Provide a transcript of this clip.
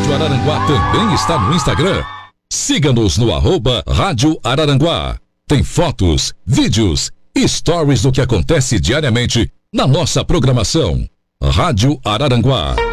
Rádio Araranguá também está no Instagram. Siga-nos no @Rádio Araranguá. Tem fotos, vídeos e stories do que acontece diariamente na nossa programação. Rádio Araranguá.